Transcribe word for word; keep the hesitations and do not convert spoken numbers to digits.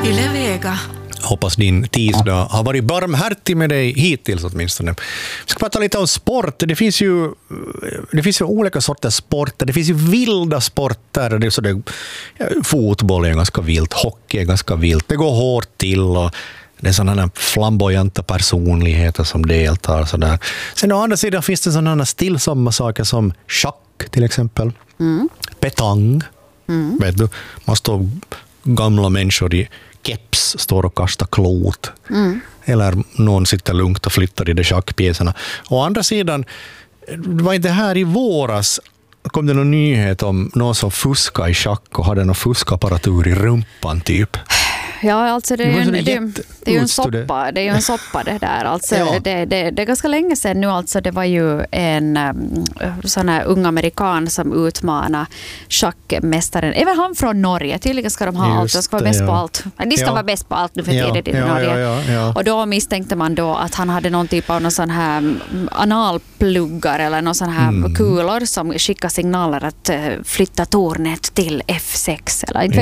Yle Vega. Hoppas din tisdag har varit barmhärtig med dig hittills åtminstone. Vi ska prata lite om sport. Det finns ju, det finns ju olika sorters sporter. Det finns ju vilda sporter. Det är så det, fotboll är ganska vilt, hockey är ganska vilt. Det går hårt till och det är sådana flamboyanta personligheter som deltar. Så där. Sen å andra sidan finns det sådana stillsamma saker som schack till exempel. Mm. Petang. Mm. Vet du, man står gamla människor i keps står och kastar klot. Mm. Eller någon sitter lugnt och flyttar i de schackpjäserna. Å andra sidan, det var inte här i våras kom det någon nyhet om någon som fuskade i schack och hade någon fuskapparatur i rumpan typ. Ja, alltså det är, det en, det, jätte- det är ju en soppa, det är ju en soppa det där. Alltså Ja. det, det, det är ganska länge sedan nu, alltså det var ju en um, sån här ung amerikan som utmanade schackmästaren. Även han från Norge, tydligen ska de ha Just allt, de ska vara det, bäst ja. på allt. De ska Ja. vara bäst på allt nu för Ja, tiden i ja, Norge. ja, ja, ja. Och då misstänkte man då att han hade någon typ av någon sån här um, analpluggar eller någon sån här Mm. kulor som skickar signaler att uh, flytta tornet till F sex eller inte